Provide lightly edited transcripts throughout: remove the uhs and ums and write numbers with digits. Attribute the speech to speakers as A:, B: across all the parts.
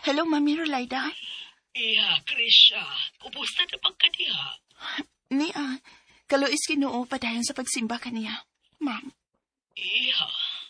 A: Hello, Mami Rolaida.
B: Iya, Krisha. Kumusta na bang kaniya?
A: Kalois Ginoo padayon sa pagsimba kaniya, Ma'am.
B: Iya.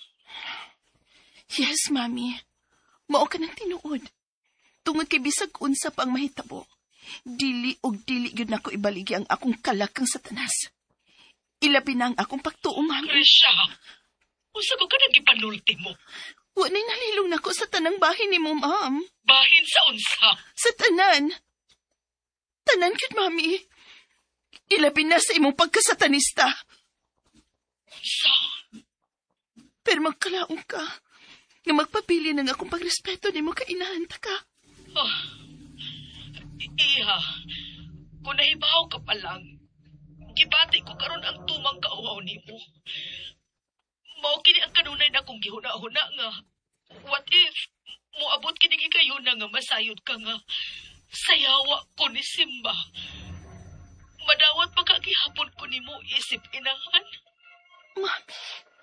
A: Yes, Mami. Mao ka ng tinuod. Tungod kay bisag unsa pang mahitabo. Dili gyud nako ibaligi ang akong kalakang Satanas. Ilabi na ang akong pagtuo, Mami.
B: Krisha, unsa ko ka nang ipanulti mo?
A: Wa na'y nalilong nako sa tanang bahin ni mo, Ma'am.
B: Bahin sa unsa?
A: Sa tanan. Tanan gyud, Mami. Ilabi na sa imong pagkasatanista.
B: Unsa?
A: Pero magkalaong ka nga magpapili ng akong pagrespeto ni mo kainahanta ka.
B: Iya, kung nahibaw ka pa lang, gibati ko karon ang tumang kauhaw ni mo. Mao kini ang kanunay na kong gihuna-huna nga. What if, moabot kini kayo na nga masayod ka nga, sayawa ko ni Simba. Madawat pagkagihapon ko ni mo isip inahan.
A: Mami.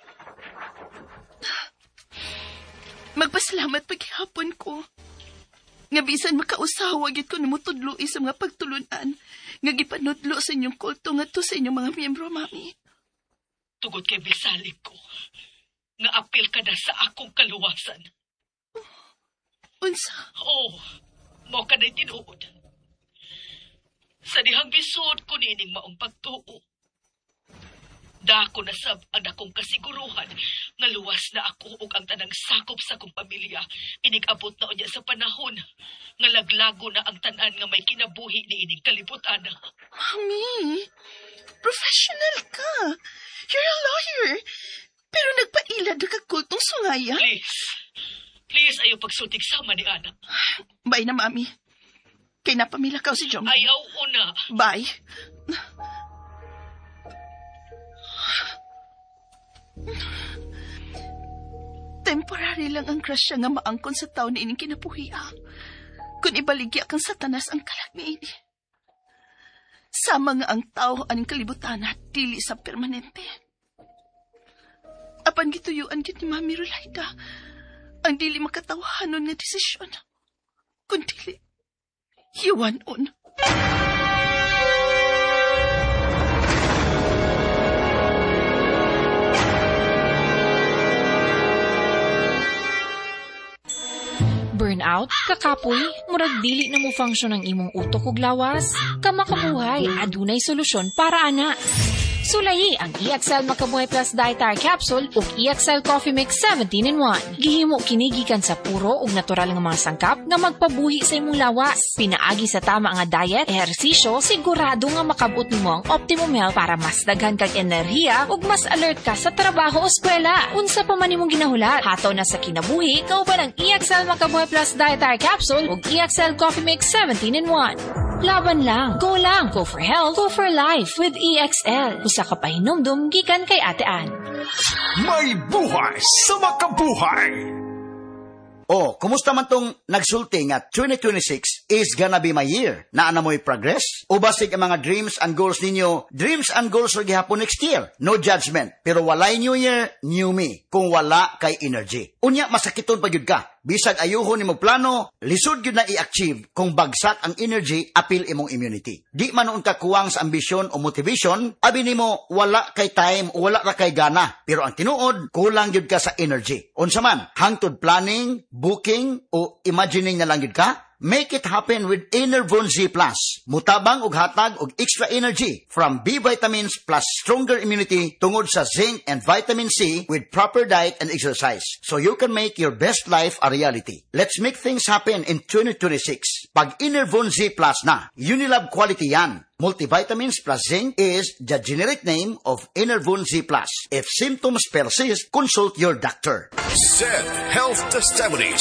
A: Magpasalamat paghihapon ko. Nga bisan makausawa gid ko nimo tudlo sa mga pagtulunan nga gipanudlo sa inyong kulto ngadto sa inyong mga miyembro, Mami.
B: Tugod kay bisalik ko nga apil ka na sa akong kaluwasan.
A: Unsa?
B: Mao ka na'y tinuod. Sa dihang gisud ko nining maong pagtuo. Dako na sab ang akong kasiguruhan nga luwas na ako ug ang tanang sakop sa akong pamilya. Inig-abot na unya sa panahon nga laglago na ang tanan nga may kinabuhi ni ining kalibutan.
A: Mami, professional ka. You're a lawyer. Pero nagpailad ka kultong sungaya.
B: Please, ayaw pagsultik sama ni Ana.
A: Bye na, Mami. Kay napamilakaw si Jom.
B: Ayaw una.
A: Bye. Temporary lang ang crush siya nga maangkon sa tao ni ining kinabuhiya. Kung ibaligya kang Satanas ang kalag ni ini. Sama nga ang tao aning kalibutan at dili sa permanente. Apan gituyuan gid ni Mami Rolaida ang dili makatawahanon nga desisyon. Kundi hiwanon.
C: Burnout, kakapoy, murag dili na mo function ang imong utok ug lawas. Kamakabuhay, adunay solusyon para ana. Sulayi ang EXL Makabuhay Plus Dietary Capsule ug EXL Coffee Mix 17-in-1. Gihimo kini gikan sa puro ug natural nga mga sangkap nga magpabuhi sa imong lawas. Pinaagi sa tama nga diet, ehersisyo, sigurado nga makabot nimo ang optimum health para mas daghan kag enerhiya ug mas alert ka sa trabaho o eskwela. Unsa pa man imong ginahulat, hataw na sa kinabuhi, kauban ang EXL Makabuhay Plus Dietary Capsule ug EXL Coffee Mix 17-in-1. Laban lang. Go for health, go for life with EXL. Usa ka pahinumdum gikan kay Ate Ann.
D: May buhay sa makabuhay! Kumusta man tong nagsulti nga 2026 is gonna be my year? Naana mo'y progress? O basig ang mga dreams and goals ninyo, dreams and goals ro gihapon next year? No judgment. Pero walay new year, new me. Kung wala kay energy. Unya, masakiton pa gyud ka. Bisag ayuhon nimo plano, lisod gyud na i-achieve kung bagsak ang energy, apil imong immunity. Di man noon ka kuwang sa ambisyon o motivation, abi nimo wala kay time o wala ra kay gana. Pero ang tinuod, kulang gyud ka sa energy. Unsa man, hangtod planning, booking o imagining na lang gyud ka, make it happen with Enervon Z+. Mutabang og hatag og extra energy from B vitamins plus stronger immunity tungod sa zinc and vitamin C with proper diet and exercise. So you can make your best life a reality. Let's make things happen in 2026. Pag Enervon Z+ na, Unilab quality yan. Multivitamins plus zinc is the generic name of Enervon Z+. If symptoms persist, consult your doctor.
E: SED Health Testimonies.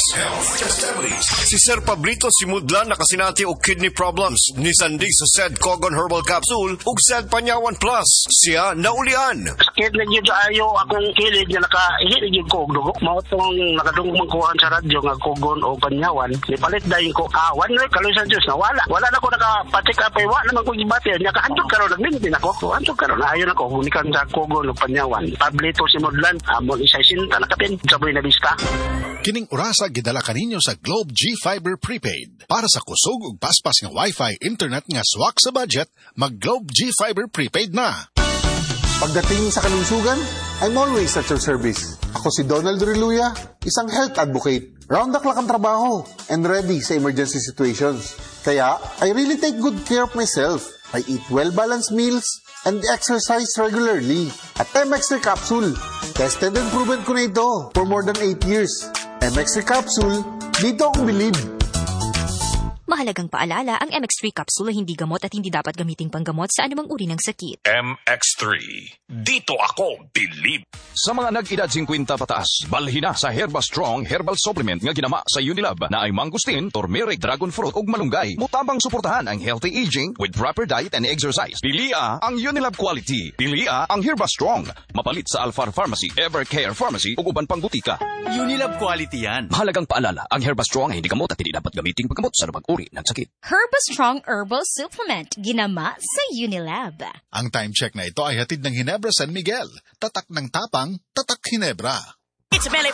E: Si Sir Pablito Simudlan nakasinati og kidney problems ni Sandy sa SED Cogon Herbal Capsule ug SED Panyawan Plus. Siya naulian.
F: Sakit na yun ayo akong kilid nga nakahilig yung kog dugo. Mao tong nakadungog kuhan sa radyo nga Cogon o Panyawan. Nipalit dayon ko kawan kaloy sa Dios na wala na ko nakapatik up wa naman ko gibati niya ka andog karon naglimit din ako. Andog karon ayon ako hunikan sa Kogon ug Panyawan. Pablito si Modlan amon isa sinta na kapin sa Buena Vista.
G: Kining orasa gidala kaninyo sa Globe G Fiber Prepaid. Para sa kusog ug paspas nga Wi-Fi internet nga swak sa budget, mag Globe G Fiber Prepaid na.
H: Pagdating sa kalusugan, I'm always at your service. Ako si Donald Reluya, isang health advocate. Round the clock ang trabaho and ready sa emergency situations. Kaya, I really take good care of myself. I eat well-balanced meals and exercise regularly. At MX3 Capsule, tested and proven ko na ito for more than 8 years. MX3 Capsule, dito akong believe.
I: Mahalagang paalala, ang MX3 capsule ay hindi gamot at hindi dapat gamiting panggamot sa anumang uri ng sakit.
J: MX3. Dito ako, believe. Sa mga nag-edad 50 pataas, balhin na sa Herba Strong Herbal Supplement nga ginama sa Unilab na ay mangustin, turmeric, dragon fruit ug malunggay. Mutabang suportahan ang healthy aging with proper diet and exercise. Pilia ang Unilab quality. Pilia ang Herba Strong. Mapalit sa Alfar Pharmacy, Evercare Pharmacy ug uban pang butika.
K: Unilab quality yan.
J: Mahalagang paalala, ang Herba Strong ay hindi gamot at hindi dapat gamiting paggamot sa anumang uri ng sakit.
I: Herba Strong Herbal Supplement, ginama sa Unilab.
G: Ang time check na ito ay hatid ng Ginebra San Miguel. Tatak ng tapang, tatak Ginebra.
K: It's a belly